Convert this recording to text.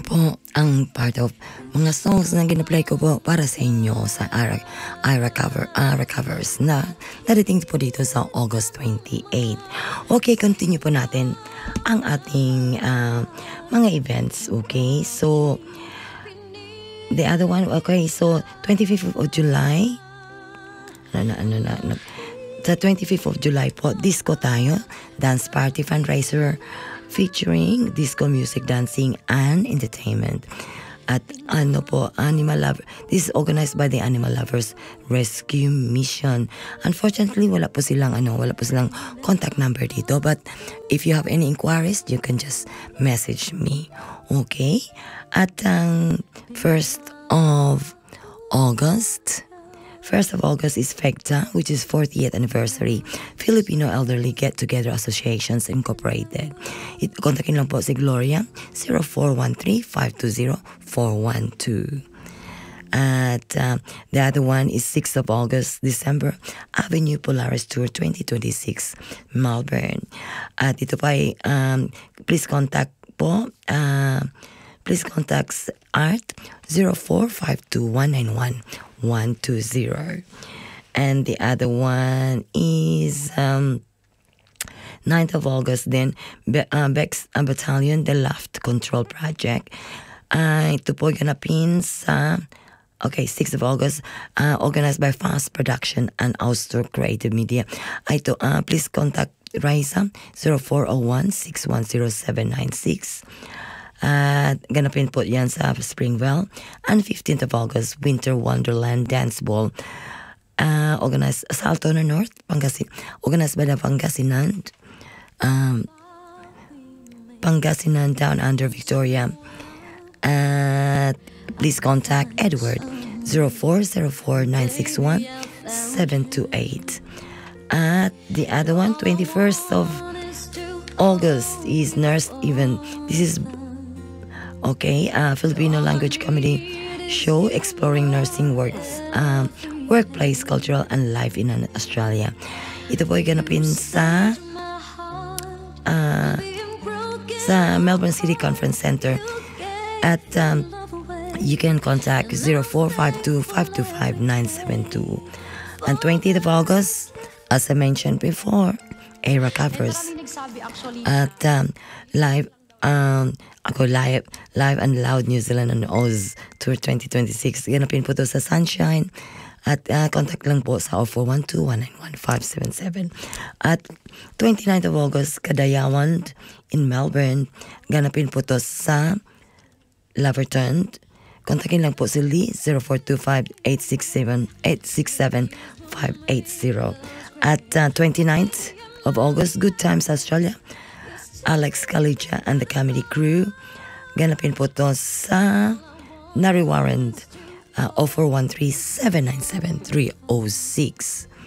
po ang part of mga songs na gina-play ko po para sa inyo sa Recovers na narating po dito sa August 28. Okay, continue po natin ang ating mga events. Okay, so the other one, okay, so 25th of July, sa 25th of July po, disco tayo, dance party fundraiser featuring disco music, dancing, and entertainment. At Animal Lover. This is organized by the Animal Lovers Rescue Mission. Unfortunately, wala po silang contact number dito. But if you have any inquiries, you can just message me. Okay? At ang 1st of August is FECTA, which is 40th Anniversary Filipino Elderly Get-Together Associations Incorporated. Kontakin lang po si Gloria, 0413-520-412. At the other one is 6th of August, December, Avenue Polaris Tour 2026, Melbourne. At ito pa ay, please contact Art 0452191120. And the other one is 9th of August, then Bex Battalion, the Laft Control Project. Ito po ganapin sa 6th of August, organized by Fast Production and Outdoor Creative Media. Ito, please contact Raisa 0401-610-796. Ganapin po yan sa Springvale. And 15th of August, Winter Wonderland Dance Ball, organized sa Altona North, organized by the Pangasinan Down Under Victoria. Please contact Edward 0404-961-728. At the other one, 21st of August is Nurse Even. This is Filipino language comedy show exploring nursing workplace, cultural, and life in Australia. Ito po ay ganapin sa Melbourne City Conference Center. At you can contact 0452-525-972. And 20th of August, as I mentioned before, Recovers. At live and Loud New Zealand and Oz Tour 2026. Ganapin po to sa Sunshine. At contact lang po sa 0412-191-577. At 29th of August, Kadayawan in Melbourne. Ganapin po to sa Laverton. Kontakin lang po si Lee, 0425-867-580. At 29th of August, Good Times Australia, Alex Kalija and the Comedy Crew. Ganapin po to sa Nariwarrant, 0413-797-306.